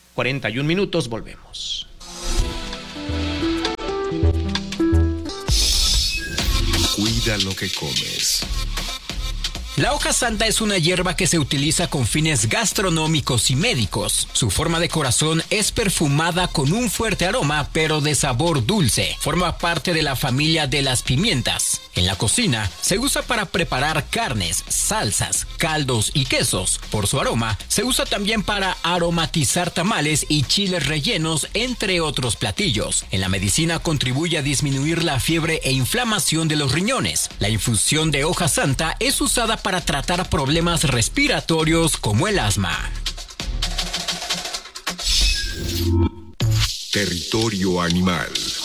41 minutos, volvemos. Cuida lo que comes. La hoja santa es una hierba que se utiliza con fines gastronómicos y médicos. Su forma de corazón es perfumada con un fuerte aroma, pero de sabor dulce. Forma parte de la familia de las pimientas. En la cocina se usa para preparar carnes, salsas, caldos y quesos. Por su aroma, se usa también para aromatizar tamales y chiles rellenos, entre otros platillos. En la medicina contribuye a disminuir la fiebre e inflamación de los riñones. La infusión de hoja santa es usada para tratar problemas respiratorios como el asma. Territorio animal.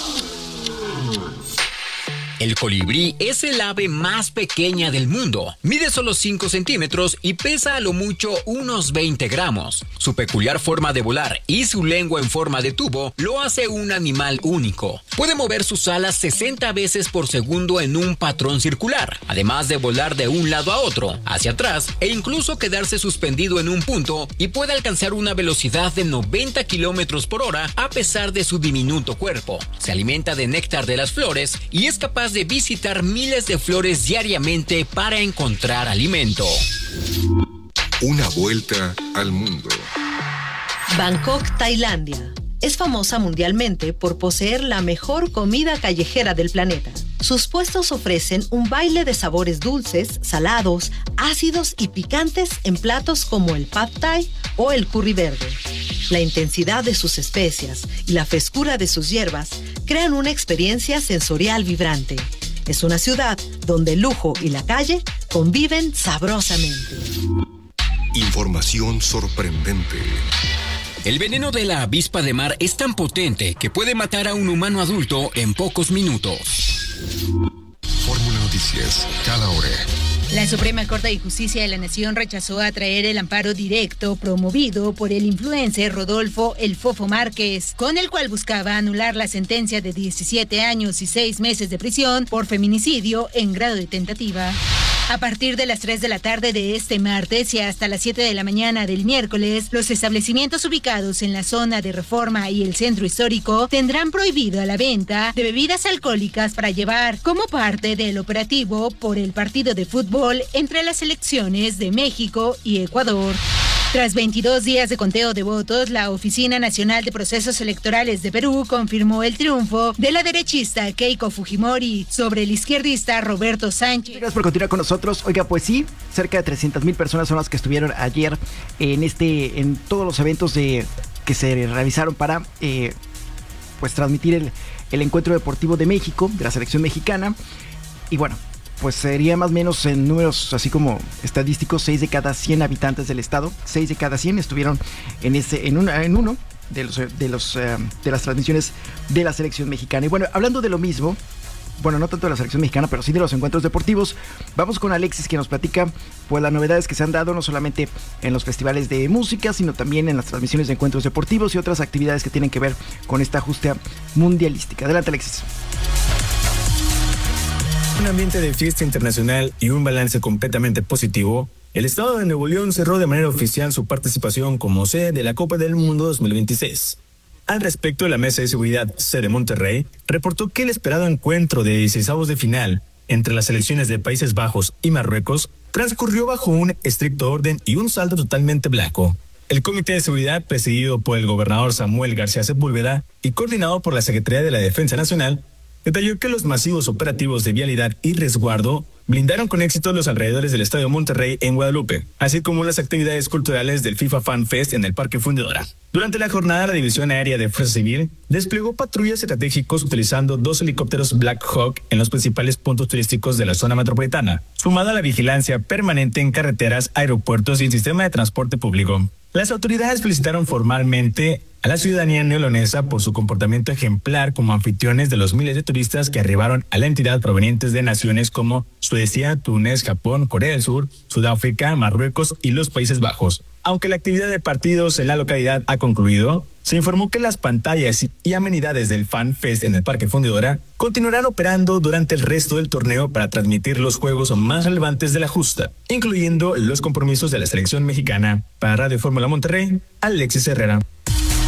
El colibrí es el ave más pequeña del mundo. Mide solo 5 centímetros y pesa a lo mucho unos 20 gramos. Su peculiar forma de volar y su lengua en forma de tubo lo hace un animal único. Puede mover sus alas 60 veces por segundo en un patrón circular, además de volar de un lado a otro, hacia atrás e incluso quedarse suspendido en un punto, y puede alcanzar una velocidad de 90 kilómetros por hora a pesar de su diminuto cuerpo. Se alimenta de néctar de las flores y es capaz de visitar miles de flores diariamente para encontrar alimento. Una vuelta al mundo. Bangkok, Tailandia. Es famosa mundialmente por poseer la mejor comida callejera del planeta. Sus puestos ofrecen un baile de sabores dulces, salados, ácidos y picantes en platos como el pad thai o el curry verde. La intensidad de sus especias y la frescura de sus hierbas crean una experiencia sensorial vibrante. Es una ciudad donde el lujo y la calle conviven sabrosamente. Información sorprendente. El veneno de la avispa de mar es tan potente que puede matar a un humano adulto en pocos minutos. Fórmula Noticias, cada hora. La Suprema Corte de Justicia de la Nación rechazó atraer el amparo directo promovido por el influencer Rodolfo El Fofo Márquez, con el cual buscaba anular la sentencia de 17 años y 6 meses de prisión por feminicidio en grado de tentativa. A partir de las 3 de la tarde de este martes y hasta las 7 de la mañana del miércoles, los establecimientos ubicados en la zona de Reforma y el Centro Histórico tendrán prohibida la venta de bebidas alcohólicas para llevar como parte del operativo por el partido de fútbol entre las selecciones de México y Ecuador. Tras 22 días de conteo de votos, la Oficina Nacional de Procesos Electorales de Perú confirmó el triunfo de la derechista Keiko Fujimori sobre el izquierdista Roberto Sánchez. Gracias por continuar con nosotros. Oiga, pues sí, cerca de 300,000 personas son las que estuvieron ayer en todos los eventos que se realizaron para pues transmitir el encuentro deportivo de México, de la selección mexicana. Y bueno, pues sería más o menos en números así como estadísticos, 6 de cada 100 habitantes del estado, 6 de cada 100 estuvieron en uno de las transmisiones de la selección mexicana. Y bueno, hablando de lo mismo, bueno, no tanto de la selección mexicana, pero sí de los encuentros deportivos, vamos con Alexis, que nos platica pues las novedades que se han dado no solamente en los festivales de música, sino también en las transmisiones de encuentros deportivos y otras actividades que tienen que ver con esta justa mundialística. Adelante, Alexis. Un ambiente de fiesta internacional y un balance completamente positivo, el estado de Nuevo León cerró de manera oficial su participación como sede de la Copa del Mundo 2026. Al respecto, la Mesa de Seguridad sede Monterrey reportó que el esperado encuentro de 16avos de final entre las selecciones de Países Bajos y Marruecos transcurrió bajo un estricto orden y un saldo totalmente blanco. El Comité de Seguridad, presidido por el gobernador Samuel García Sepúlveda y coordinado por la Secretaría de la Defensa Nacional, detalló que los masivos operativos de vialidad y resguardo blindaron con éxito los alrededores del Estadio Monterrey en Guadalupe, así como las actividades culturales del FIFA Fan Fest en el Parque Fundidora. Durante la jornada, la División Aérea de Fuerza Civil desplegó patrullas estratégicos utilizando 2 helicópteros Black Hawk en los principales puntos turísticos de la zona metropolitana, sumada a la vigilancia permanente en carreteras, aeropuertos y el sistema de transporte público. Las autoridades felicitaron formalmente a la ciudadanía neolonesa por su comportamiento ejemplar como anfitriones de los miles de turistas que arribaron a la entidad provenientes de naciones como Suecia, Túnez, Japón, Corea del Sur, Sudáfrica, Marruecos y los Países Bajos. Aunque la actividad de partidos en la localidad ha concluido, se informó que las pantallas y amenidades del Fan Fest en el Parque Fundidora continuarán operando durante el resto del torneo para transmitir los juegos más relevantes de la justa, incluyendo los compromisos de la selección mexicana. Para Radio Fórmula Monterrey, Alexis Herrera.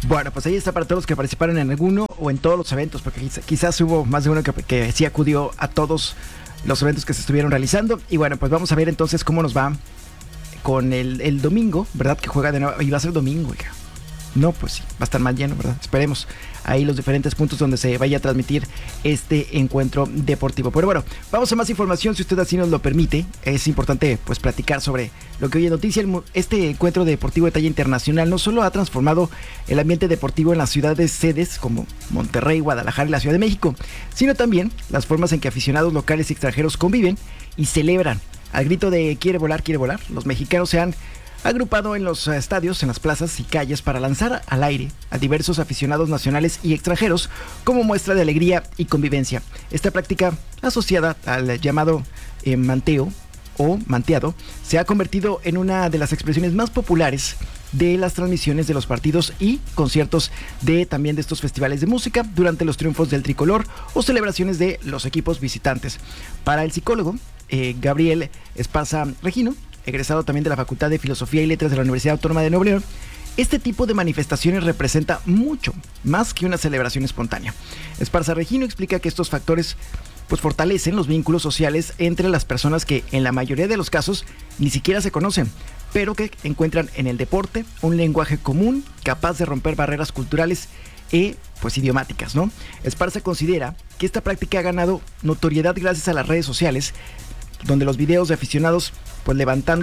Bueno, pues ahí está para todos los que participaron en alguno o en todos los eventos, porque quizás hubo más de uno que sí acudió a todos los eventos que se estuvieron realizando. Y bueno, pues vamos a ver entonces cómo nos va con el domingo, ¿verdad? Que juega de nuevo, y va a ser domingo, oiga. No, pues sí, va a estar más lleno, ¿verdad? Esperemos ahí los diferentes puntos donde se vaya a transmitir este encuentro deportivo. Pero bueno, vamos a más información, si usted así nos lo permite. Es importante pues platicar sobre lo que hoy es noticia. Este encuentro deportivo de talla internacional no solo ha transformado el ambiente deportivo en las ciudades sedes como Monterrey, Guadalajara y la Ciudad de México, sino también las formas en que aficionados locales y extranjeros conviven y celebran. Al grito de quiere volar, los mexicanos se han agrupado en los estadios, en las plazas y calles para lanzar al aire a diversos aficionados nacionales y extranjeros como muestra de alegría y convivencia. Esta práctica, asociada al llamado manteo o manteado, se ha convertido en una de las expresiones más populares de las transmisiones de los partidos y conciertos también de estos festivales de música durante los triunfos del tricolor o celebraciones de los equipos visitantes. Para el psicólogo Gabriel Esparza Regino, egresado también de la Facultad de Filosofía y Letras de la Universidad Autónoma de Nuevo León, este tipo de manifestaciones representa mucho más que una celebración espontánea. Esparza Regino explica que estos factores pues fortalecen los vínculos sociales entre las personas que en la mayoría de los casos ni siquiera se conocen, pero que encuentran en el deporte un lenguaje común capaz de romper barreras culturales y pues idiomáticas, ¿no? Esparza considera que esta práctica ha ganado notoriedad gracias a las redes sociales, donde los videos de aficionados pues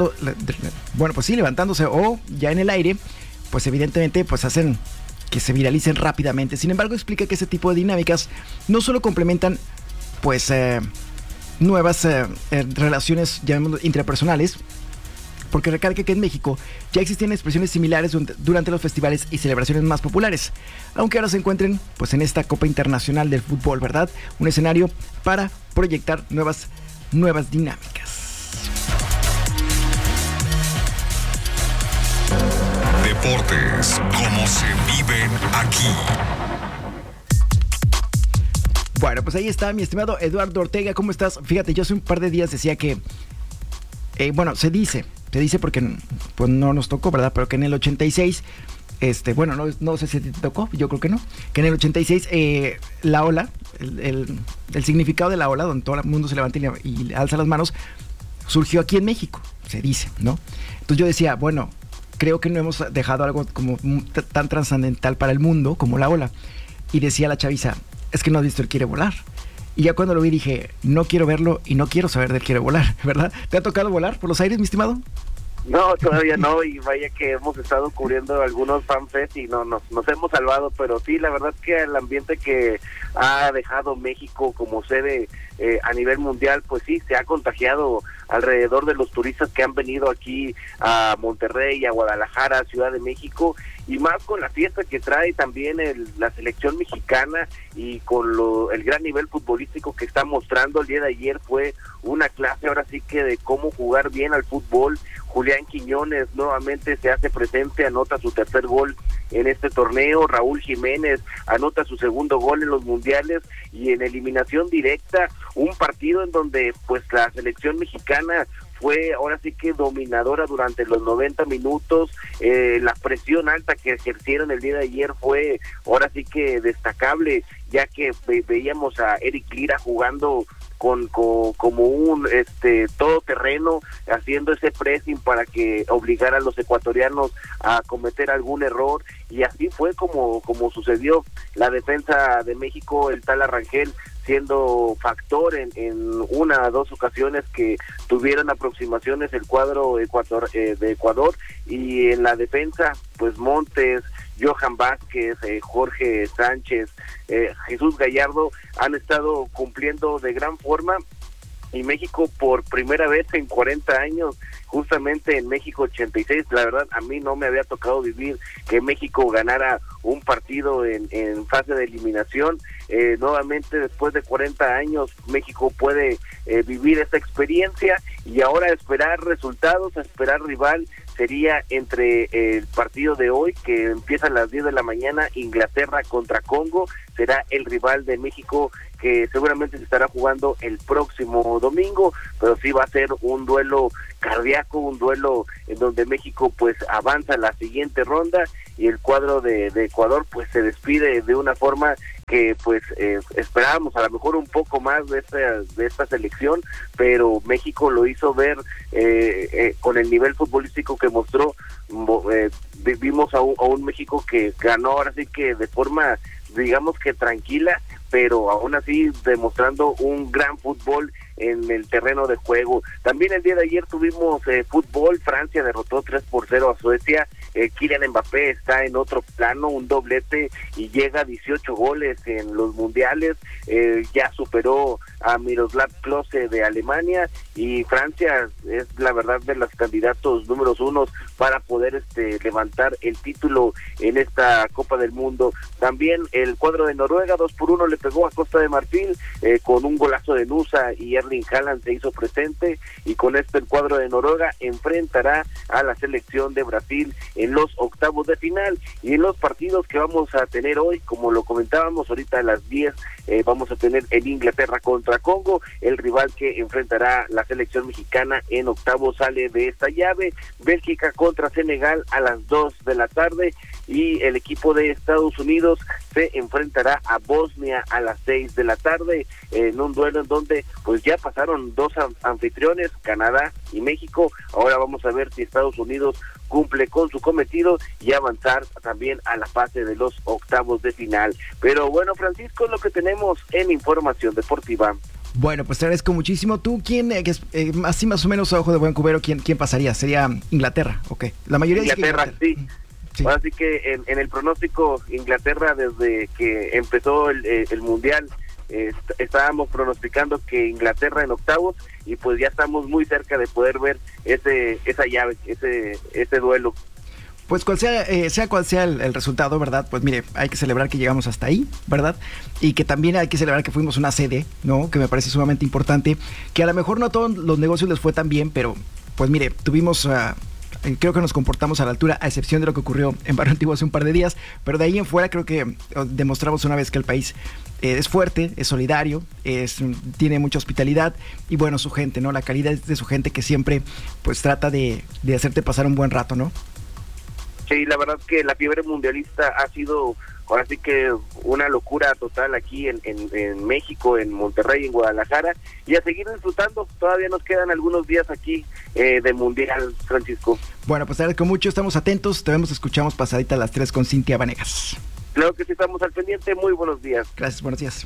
levantándose o ya en el aire, pues evidentemente pues hacen que se viralicen rápidamente. Sin embargo, explica que ese tipo de dinámicas no solo complementan pues nuevas relaciones, llamémoslo, intrapersonales, porque recalca que en México ya existían expresiones similares durante los festivales y celebraciones más populares, aunque ahora se encuentren pues en esta Copa Internacional del Fútbol, ¿verdad? Un escenario para proyectar nuevas dinámicas. Deportes, como se viven aquí. Bueno, pues ahí está mi estimado Eduardo Ortega, ¿cómo estás? Fíjate, yo hace un par de días decía que, se dice porque pues no nos tocó, ¿verdad? Pero que en el 86, no sé si te tocó, yo creo que no, que en el 86 la ola, el significado de la ola, donde todo el mundo se levanta y alza las manos, surgió aquí en México, se dice, ¿no? Entonces yo decía, bueno, creo que no hemos dejado algo como tan trascendental para el mundo como la ola. Y decía la chaviza, es que no has visto el quiere volar. Y ya cuando lo vi dije, no quiero verlo y no quiero saber del quiere volar, ¿verdad? ¿Te ha tocado volar por los aires, mi estimado? No, todavía no, y vaya que hemos estado cubriendo algunos fanfest y nos hemos salvado, pero sí, la verdad que el ambiente que ha dejado México como sede a nivel mundial, pues sí, se ha contagiado alrededor de los turistas que han venido aquí a Monterrey, a Guadalajara, a Ciudad de México, y más con la fiesta que trae también la selección mexicana y con el gran nivel futbolístico que está mostrando. El día de ayer fue una clase ahora sí que de cómo jugar bien al fútbol. Julián Quiñones nuevamente se hace presente, anota su tercer gol en este torneo. Raúl Jiménez anota su segundo gol en los mundiales, y en eliminación directa, un partido en donde pues la selección mexicana fue ahora sí que dominadora durante los 90 minutos. La presión alta que ejercieron el día de ayer fue ahora sí que destacable, ya que veíamos a Eric Lira jugando como un todoterreno, haciendo ese pressing para que obligara a los ecuatorianos a cometer algún error, y así fue como sucedió. La defensa de México, el Tala Rangel, siendo factor en una o dos ocasiones que tuvieron aproximaciones el cuadro de Ecuador, y en la defensa pues Montes, Johan Vázquez, Jorge Sánchez, Jesús Gallardo han estado cumpliendo de gran forma, y México por primera vez en 40 años, justamente en México 86, la verdad a mí no me había tocado vivir que México ganara un partido en fase de eliminación. Nuevamente después de 40 años México puede vivir esta experiencia, y ahora esperar resultados, esperar rival. Sería entre el partido de hoy, que empieza a las 10 de la mañana, Inglaterra contra Congo, será el rival de México, que seguramente se estará jugando el próximo domingo, pero sí va a ser un duelo cardíaco, un duelo en donde México pues avanza a la siguiente ronda, y el cuadro de Ecuador pues se despide de una forma que pues esperábamos a lo mejor un poco más de esta selección, pero México lo hizo ver con el nivel futbolístico que mostró. Vimos a un México que ganó ahora sí que de forma, digamos que tranquila, pero aún así demostrando un gran fútbol en el terreno de juego. También el día de ayer tuvimos fútbol. Francia derrotó 3-0 a Suecia. Kylian Mbappé está en otro plano, un doblete, y llega a 18 goles en los mundiales. Ya superó a Miroslav Klose de Alemania, y Francia es la verdad de los candidatos números 1 para poder levantar el título en esta Copa del Mundo. También el cuadro de Noruega 2-1 le pegó a Costa de Marfil con un golazo de Nusa, y Erling Haaland se hizo presente, y con esto el cuadro de Noruega enfrentará a la selección de Brasil en los octavos de final. Y en los partidos que vamos a tener hoy, como lo comentábamos ahorita a las 10, vamos a tener en Inglaterra contra Congo. El rival que enfrentará la selección mexicana en octavos sale de esta llave. Bélgica contra Senegal a las 2 de la tarde, y el equipo de Estados Unidos se enfrentará a Bosnia a las 6 de la tarde, en un duelo en donde pues ya pasaron dos anfitriones, Canadá y México. Ahora vamos a ver si Estados Unidos cumple con su cometido y avanzar también a la fase de los octavos de final. Pero bueno, Francisco, es lo que tenemos en información deportiva. Bueno, pues te agradezco muchísimo. ¿Tú quién, así más o menos a ojo de buen cubero, quién pasaría? ¿Sería Inglaterra? Ok. La mayoría Inglaterra, dice que sí. Sí. Así que en el pronóstico, Inglaterra, desde que empezó el Mundial, estábamos pronosticando que Inglaterra en octavos, y pues ya estamos muy cerca de poder ver esa llave, ese duelo. Pues cual sea el resultado, ¿verdad? Pues mire, hay que celebrar que llegamos hasta ahí, ¿verdad? Y que también hay que celebrar que fuimos una sede, ¿no? Que me parece sumamente importante, que a lo mejor no a todos los negocios les fue tan bien, pero pues mire, tuvimos... creo que nos comportamos a la altura, a excepción de lo que ocurrió en Barrio Antiguo hace un par de días, pero de ahí en fuera creo que demostramos una vez que el país es fuerte, es solidario, tiene mucha hospitalidad, y bueno, su gente, ¿no? La calidad de su gente, que siempre pues trata de hacerte pasar un buen rato, ¿no? Sí, la verdad que la fiebre mundialista ha sido ahora sí que una locura total aquí en México, en Monterrey, en Guadalajara, y a seguir disfrutando. Todavía nos quedan algunos días aquí de Mundial, Francisco. Bueno, pues te agradezco mucho, estamos atentos, te vemos, escuchamos pasadita a las 3 con Cintia Vanegas. Claro que sí, estamos al pendiente. Muy buenos días. Gracias, buenos días.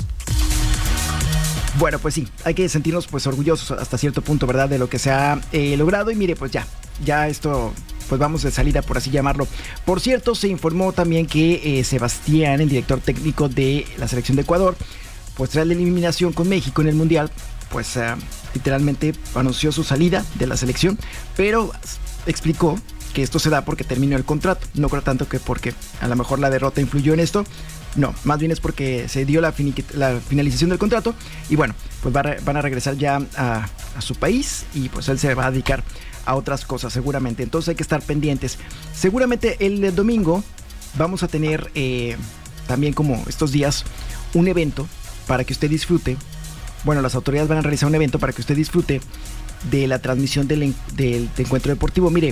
Bueno, pues sí, hay que sentirnos pues orgullosos hasta cierto punto, ¿verdad? De lo que se ha logrado, y mire, pues ya esto... pues vamos de salida, por así llamarlo. Por cierto, se informó también que Sebastián, el director técnico de la selección de Ecuador, pues tras la eliminación con México en el Mundial, pues literalmente anunció su salida de la selección, pero explicó que esto se da porque terminó el contrato. No creo tanto que porque a lo mejor la derrota influyó en esto. No, más bien es porque se dio la finalización del contrato, y bueno, pues van a regresar ya a su país, y pues él se va a dedicar a otras cosas seguramente. Entonces hay que estar pendientes. Seguramente el domingo vamos a tener también, como estos días, un evento para que usted disfrute. Bueno, las autoridades van a realizar un evento para que usted disfrute de la transmisión del encuentro deportivo. Mire,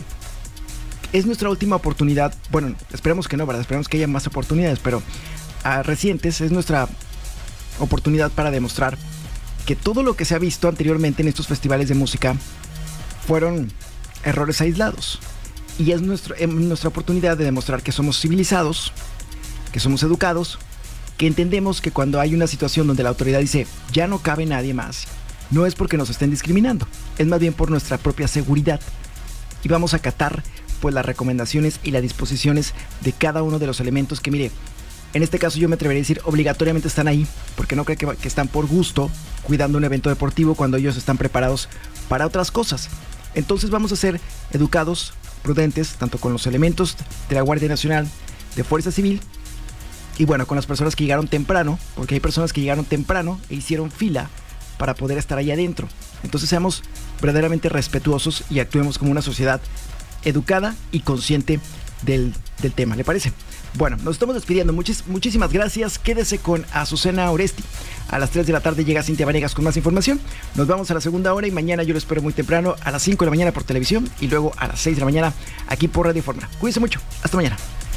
es nuestra última oportunidad. Bueno, esperemos que no, ¿verdad? Esperemos que haya más oportunidades, pero recientes, es nuestra oportunidad para demostrar que todo lo que se ha visto anteriormente en estos festivales de música fueron errores aislados, y es nuestra oportunidad de demostrar que somos civilizados, que somos educados, que entendemos que cuando hay una situación donde la autoridad dice ya no cabe nadie más, no es porque nos estén discriminando, es más bien por nuestra propia seguridad, y vamos a acatar pues las recomendaciones y las disposiciones de cada uno de los elementos que, mire, en este caso yo me atrevería a decir obligatoriamente están ahí, porque no creo que están por gusto cuidando un evento deportivo cuando ellos están preparados para otras cosas. Entonces vamos a ser educados, prudentes, tanto con los elementos de la Guardia Nacional, de Fuerza Civil, y bueno, con las personas que llegaron temprano, porque hay personas que llegaron temprano e hicieron fila para poder estar ahí adentro. Entonces seamos verdaderamente respetuosos y actuemos como una sociedad educada y consciente del tema, ¿le parece? Bueno, nos estamos despidiendo. Muchísimas gracias. Quédese con Azucena Oresti. A las 3 de la tarde llega Cintia Vanegas con más información. Nos vamos a la segunda hora, y mañana yo lo espero muy temprano a las 5 de la mañana por televisión, y luego a las 6 de la mañana aquí por Radio Fórmula. Cuídense mucho. Hasta mañana.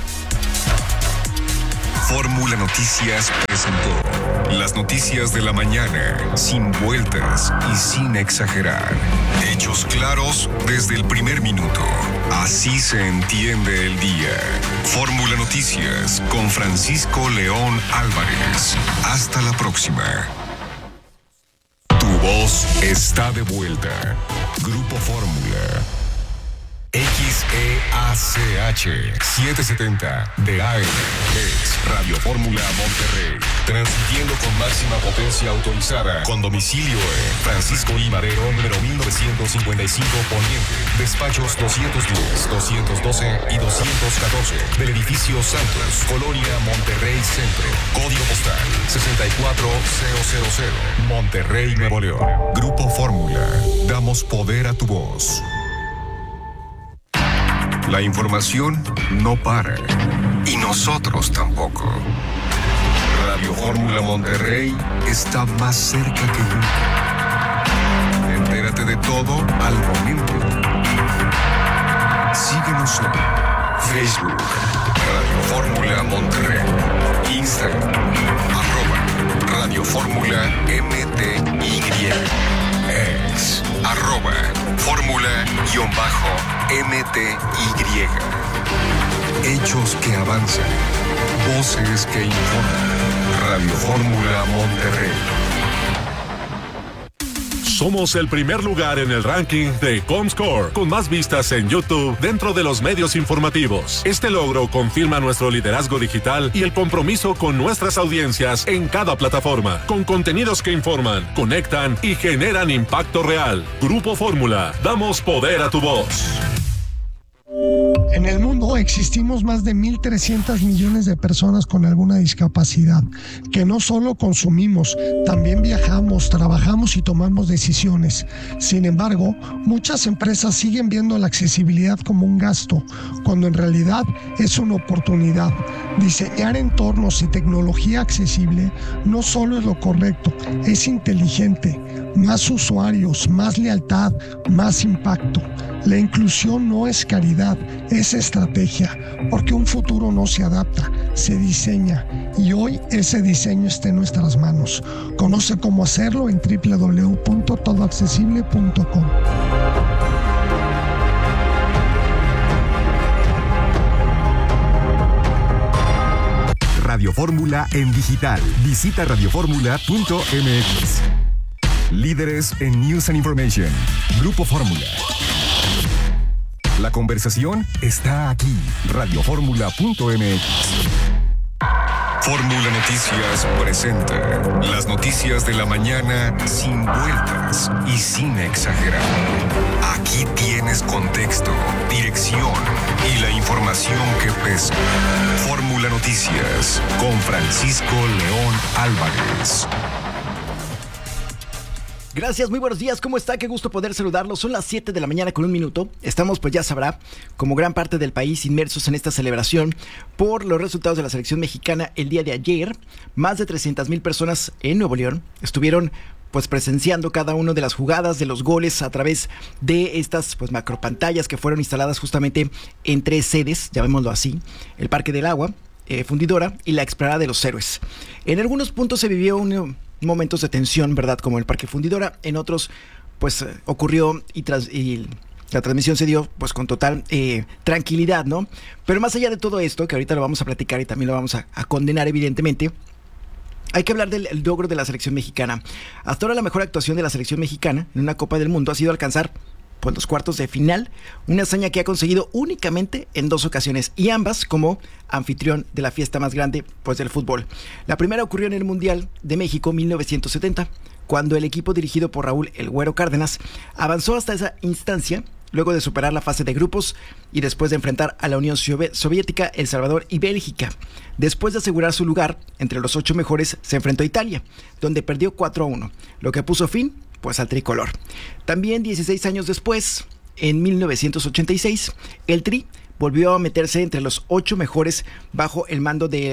Fórmula Noticias presentó las noticias de la mañana, sin vueltas y sin exagerar. Hechos claros desde el primer minuto. Así se entiende el día. Fórmula Noticias con Francisco León Álvarez. Hasta la próxima. Tu voz está de vuelta. Grupo Fórmula. XEACH 770 de AM es Radio Fórmula Monterrey, transmitiendo con máxima potencia autorizada, con domicilio en Francisco I. Madero, número 1955 Poniente, despachos 210, 212 y 214 del edificio Santos, Colonia Monterrey Centro, código postal 64000, Monterrey, Nuevo León. Grupo Fórmula, damos poder a tu voz. La información no para, y nosotros tampoco. Radio Fórmula Monterrey está más cerca que nunca. Entérate de todo al momento. Síguenos en Facebook, Radio Fórmula Monterrey, Instagram, @Radio Fórmula MTY, X, @Fórmula_MTY. Hechos que avanzan, voces que informan. Radio Fórmula Monterrey. Somos el primer lugar en el ranking de Comscore, con más vistas en YouTube dentro de los medios informativos. Este logro confirma nuestro liderazgo digital y el compromiso con nuestras audiencias en cada plataforma, con contenidos que informan, conectan y generan impacto real. Grupo Fórmula, damos poder a tu voz. En el mundo existimos más de 1.300 millones de personas con alguna discapacidad, que no solo consumimos, también viajamos, trabajamos y tomamos decisiones. Sin embargo, muchas empresas siguen viendo la accesibilidad como un gasto, cuando en realidad es una oportunidad. Diseñar entornos y tecnología accesible no solo es lo correcto, es inteligente. Más usuarios, más lealtad, más impacto. La inclusión no es caridad, es estrategia, porque un futuro no se adapta, se diseña, y hoy ese diseño está en nuestras manos. Conoce cómo hacerlo en www.todoaccesible.com. Radio Fórmula en digital. Visita radioformula.mx. Líderes en News and Information. Grupo Fórmula. La conversación está aquí. Radioformula.mx. Fórmula Noticias presenta las noticias de la mañana sin vueltas y sin exagerar. Aquí tienes contexto, dirección y la información que pesa. Fórmula Noticias con Francisco León Álvarez. Gracias, muy buenos días, ¿cómo está? Qué gusto poder saludarlos. Son las 7 de la mañana con 1 minuto. Estamos, pues ya sabrá, como gran parte del país, inmersos en esta celebración por los resultados de la selección mexicana el día de ayer. Más de 300,000 personas en Nuevo León estuvieron pues presenciando cada una de las jugadas, de los goles a través de estas pues macropantallas que fueron instaladas justamente en 3 sedes, llamémoslo así: el Parque del Agua, Fundidora y la Explanada de los Héroes. En algunos puntos se vivió momentos de tensión, ¿verdad? Como el Parque Fundidora. En otros, pues ocurrió y la transmisión se dio pues con total tranquilidad, ¿no? Pero más allá de todo esto, que ahorita lo vamos a platicar y también lo vamos a condenar evidentemente, hay que hablar del logro de la selección mexicana. Hasta ahora la mejor actuación de la selección mexicana en una Copa del Mundo ha sido alcanzar pues los cuartos de final, una hazaña que ha conseguido únicamente en 2 ocasiones, y ambas como anfitrión de la fiesta más grande pues del fútbol. La primera ocurrió en el Mundial de México 1970, cuando el equipo dirigido por Raúl "El Güero" Cárdenas avanzó hasta esa instancia, luego de superar la fase de grupos y después de enfrentar a la Unión Soviética, El Salvador y Bélgica. Después de asegurar su lugar entre los 8 mejores, se enfrentó a Italia, donde perdió 4-1, lo que puso fin pues al tricolor. También 16 años después, en 1986, el Tri volvió a meterse entre los 8 mejores bajo el mando de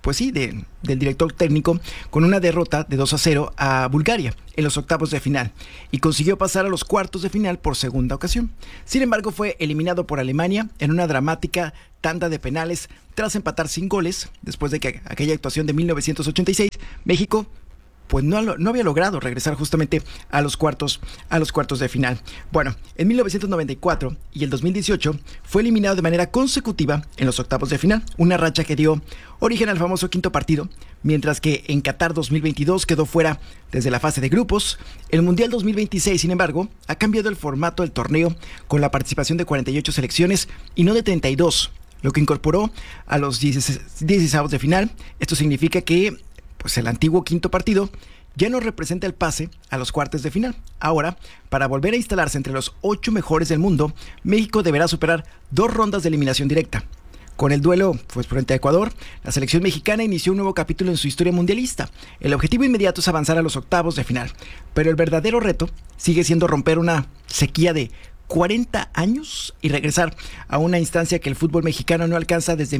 pues sí, del director técnico, con una derrota de 2-0 a Bulgaria en los octavos de final y consiguió pasar a los cuartos de final por segunda ocasión. Sin embargo, fue eliminado por Alemania en una dramática tanda de penales tras empatar sin goles después de que aquella actuación de 1986, México pues no había logrado regresar justamente a los cuartos de final. Bueno, en 1994 y el 2018 fue eliminado de manera consecutiva en los octavos de final, una racha que dio origen al famoso quinto partido, mientras que en Qatar 2022 quedó fuera desde la fase de grupos. El Mundial 2026, sin embargo, ha cambiado el formato del torneo con la participación de 48 selecciones y no de 32, lo que incorporó a los 16avos de final. Esto significa que pues el antiguo quinto partido ya no representa el pase a los cuartos de final. Ahora, para volver a instalarse entre los 8 mejores del mundo, México deberá superar 2 rondas de eliminación directa. Con el duelo pues, frente a Ecuador, la selección mexicana inició un nuevo capítulo en su historia mundialista. El objetivo inmediato es avanzar a los octavos de final, pero el verdadero reto sigue siendo romper una sequía de 40 años y regresar a una instancia que el fútbol mexicano no alcanza desde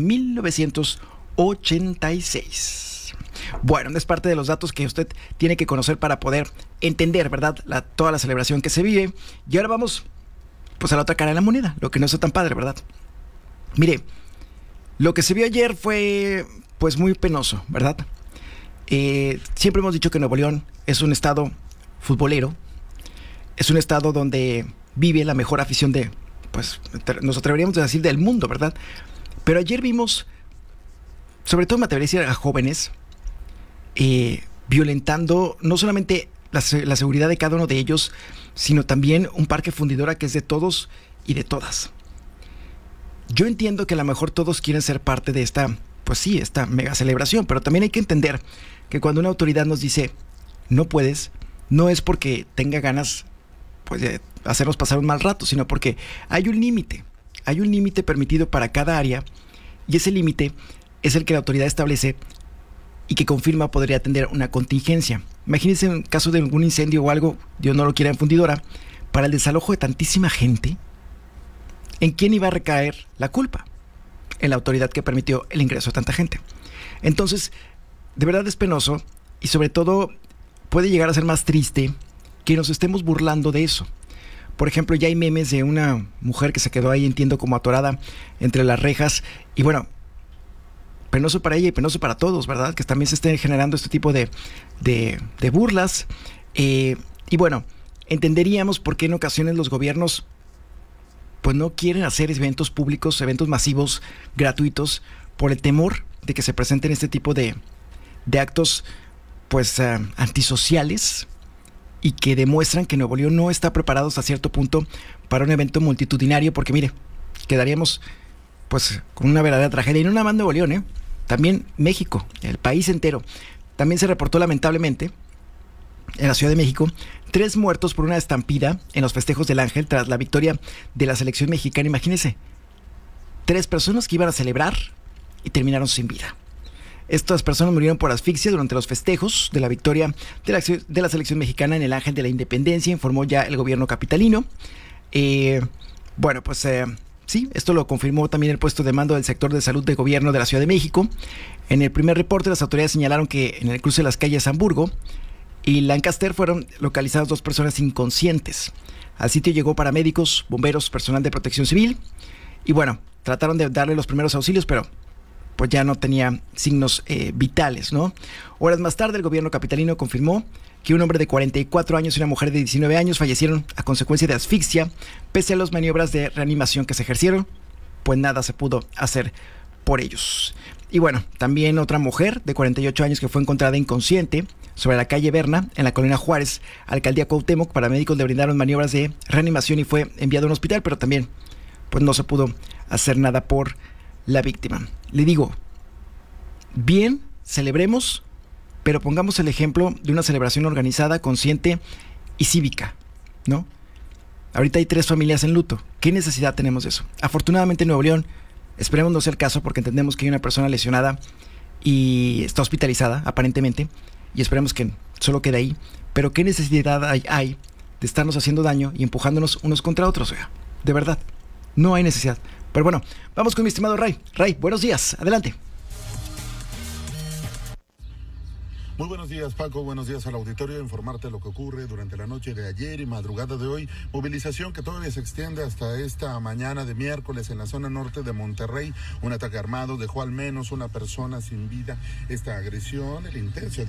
1986. Bueno, es parte de los datos que usted tiene que conocer para poder entender, ¿verdad?, toda la celebración que se vive. Y ahora vamos, pues, a la otra cara de la moneda, lo que no está tan padre, ¿verdad? Mire, lo que se vio ayer fue, pues, muy penoso, ¿verdad? Siempre hemos dicho que Nuevo León es un estado futbolero, es un estado donde vive la mejor afición de, pues, nos atreveríamos a decir del mundo, ¿verdad? Pero ayer vimos, sobre todo me atrevería a decir a jóvenes, violentando no solamente la seguridad de cada uno de ellos, sino también un parque fundidora que es de todos y de todas. Yo entiendo que a lo mejor todos quieren ser parte de esta, pues sí, esta mega celebración, pero también hay que entender que cuando una autoridad nos dice no puedes, no es porque tenga ganas, pues, de hacernos pasar un mal rato, sino porque hay un límite permitido para cada área, y ese límite es el que la autoridad establece y que confirma podría atender una contingencia. Imagínense en caso de algún incendio o algo, Dios no lo quiera, en fundidora, para el desalojo de tantísima gente, ¿en quién iba a recaer la culpa? En la autoridad que permitió el ingreso de tanta gente. Entonces, de verdad es penoso y sobre todo puede llegar a ser más triste que nos estemos burlando de eso. Por ejemplo, ya hay memes de una mujer que se quedó ahí, entiendo, como atorada entre las rejas, y bueno, penoso para ella y penoso para todos, ¿verdad? Que también se estén generando este tipo de burlas. Y bueno, entenderíamos por qué en ocasiones los gobiernos pues no quieren hacer eventos públicos, eventos masivos, gratuitos, por el temor de que se presenten este tipo de actos pues antisociales y que demuestran que Nuevo León no está preparado hasta cierto punto para un evento multitudinario, porque mire, quedaríamos pues con una verdadera tragedia. Y no nada más Nuevo León, también México, el país entero. También se reportó lamentablemente en la Ciudad de México 3 muertos por una estampida en los festejos del Ángel tras la victoria de la selección mexicana. Imagínense, 3 personas que iban a celebrar y terminaron sin vida. Estas personas murieron por asfixia durante los festejos de la victoria de la selección mexicana en el Ángel de la Independencia, informó ya el gobierno capitalino. Bueno, pues sí, esto lo confirmó también el puesto de mando del sector de salud de gobierno de la Ciudad de México. En el primer reporte, las autoridades señalaron que en el cruce de las calles Hamburgo y Lancaster fueron localizadas 2 personas inconscientes. Al sitio llegó paramédicos, bomberos, personal de protección civil y bueno, trataron de darle los primeros auxilios, pero pues ya no tenía signos vitales, ¿no? Horas más tarde, el gobierno capitalino confirmó que un hombre de 44 años y una mujer de 19 años fallecieron a consecuencia de asfixia, pese a las maniobras de reanimación que se ejercieron, pues nada se pudo hacer por ellos. Y bueno, también otra mujer de 48 años que fue encontrada inconsciente sobre la calle Berna, en la colonia Juárez, alcaldía Cuauhtémoc. Paramédicos le brindaron maniobras de reanimación y fue enviado a un hospital, pero también pues no se pudo hacer nada por la víctima. Le digo, bien, celebremos, pero pongamos el ejemplo de una celebración organizada, consciente y cívica, ¿no? Ahorita hay 3 familias en luto. ¿Qué necesidad tenemos de eso? Afortunadamente en Nuevo León, esperemos no sea el caso, porque entendemos que hay una persona lesionada y está hospitalizada, aparentemente, y esperemos que solo quede ahí. Pero ¿qué necesidad hay de estarnos haciendo daño y empujándonos unos contra otros? O sea, de verdad, no hay necesidad. Pero bueno, vamos con mi estimado Ray. Ray, buenos días, adelante. Muy buenos días, Paco. Buenos días al auditorio. Informarte lo que ocurre durante la noche de ayer y madrugada de hoy. Movilización que todavía se extiende hasta esta mañana de miércoles en la zona norte de Monterrey. Un ataque armado dejó al menos una persona sin vida. Esta agresión, el intenso